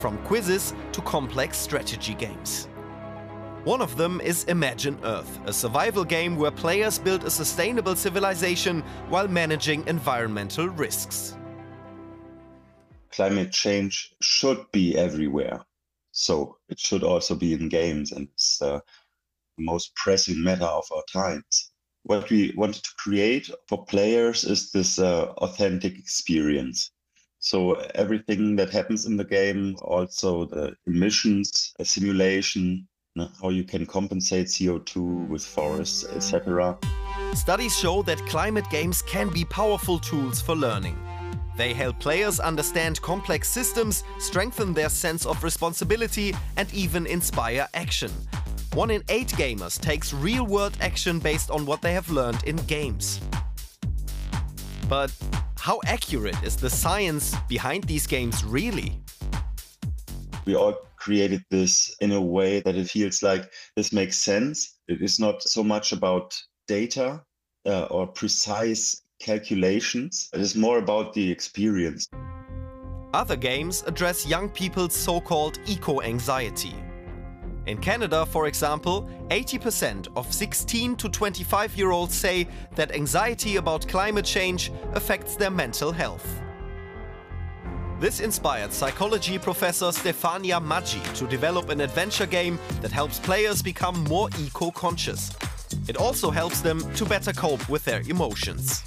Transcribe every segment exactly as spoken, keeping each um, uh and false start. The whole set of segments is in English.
from quizzes to complex strategy games. One of them is Imagine Earth, a survival game where players build a sustainable civilization while managing environmental risks. Climate change should be everywhere, so it should also be in games, and it's the most pressing matter of our times. What we wanted to create for players is this uh, authentic experience. So everything that happens in the game, also the emissions, a simulation, how you can compensate C O two with forests, et cetera. Studies show that climate games can be powerful tools for learning. They help players understand complex systems, strengthen their sense of responsibility, and even inspire action. One in eight gamers takes real-world action based on what they have learned in games. But how accurate is the science behind these games really? We all created this in a way that it feels like this makes sense. It is not so much about data uh, or precise calculations. It is more about the experience. Other games address young people's so-called eco-anxiety. In Canada, for example, eighty percent of sixteen to twenty-five-year-olds say that anxiety about climate change affects their mental health. This inspired psychology professor Stefania Maggi to develop an adventure game that helps players become more eco-conscious. It also helps them to better cope with their emotions.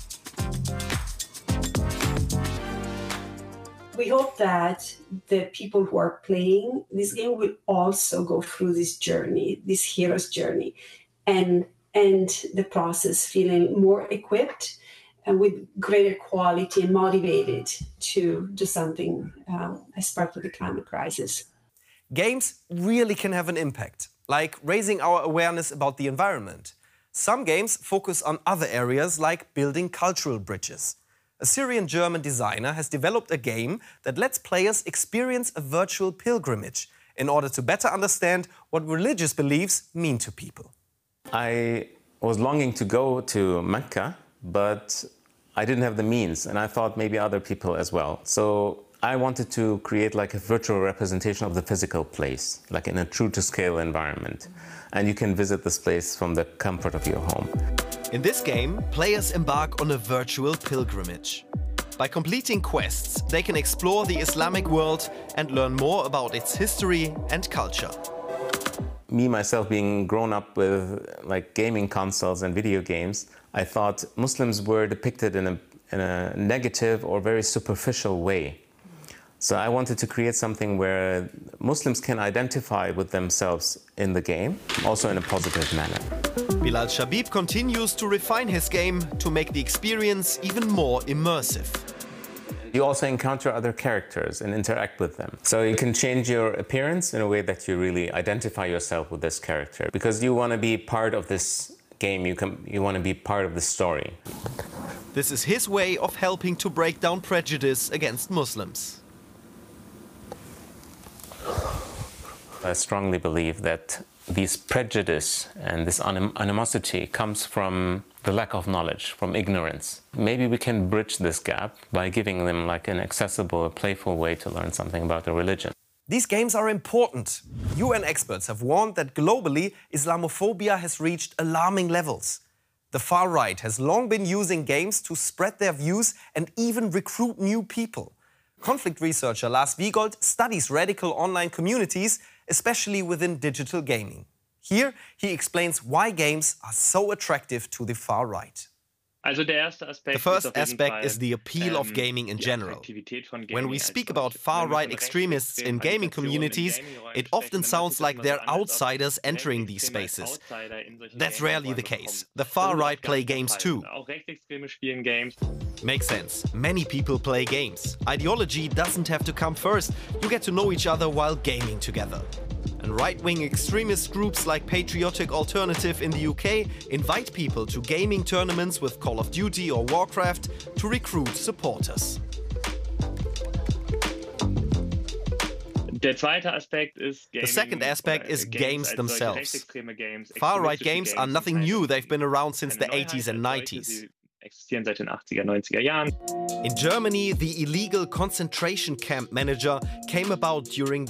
We hope that the people who are playing this game will also go through this journey, this hero's journey, and end the process feeling more equipped and with greater quality and motivated to do something um, as part of the climate crisis. Games really can have an impact, like raising our awareness about the environment. Some games focus on other areas, like building cultural bridges. A Syrian-German designer has developed a game that lets players experience a virtual pilgrimage in order to better understand what religious beliefs mean to people. I was longing to go to Mecca, but I didn't have the means, and I thought maybe other people as well. So I wanted to create like a virtual representation of the physical place, like in a true-to-scale environment. And you can visit this place from the comfort of your home. In this game, players embark on a virtual pilgrimage. By completing quests, they can explore the Islamic world and learn more about its history and culture. Me, myself, being grown up with like gaming consoles and video games, I thought Muslims were depicted in a, in a negative or very superficial way. So I wanted to create something where Muslims can identify with themselves in the game, also in a positive manner. Bilal Shabib continues to refine his game to make the experience even more immersive. You also encounter other characters and interact with them. So you can change your appearance in a way that you really identify yourself with this character. Because you want to be part of this game, you, can, you want to be part of the story. This is his way of helping to break down prejudice against Muslims. I strongly believe that this prejudice and this anim animosity comes from the lack of knowledge, from ignorance. Maybe we can bridge this gap by giving them like an accessible, playful way to learn something about their religion. These games are important. U N experts have warned that globally, Islamophobia has reached alarming levels. The far right has long been using games to spread their views and even recruit new people. Conflict researcher Lars Wiegold studies radical online communities, especially within digital gaming. Here, he explains why games are so attractive to the far right. The first aspect is the appeal of gaming in general. When we speak about far-right extremists in gaming communities, it often sounds like they're outsiders entering these spaces. That's rarely the case. The far-right play games too. Makes sense. Many people play games. Ideology doesn't have to come first. You get to know each other while gaming together. And right-wing extremist groups like Patriotic Alternative in the U K invite people to gaming tournaments with Call of Duty or Warcraft to recruit supporters. The second aspect is games themselves. Far-right games are nothing new, they've been around since the eighties and nineties. In Germany, the illegal concentration camp manager came about during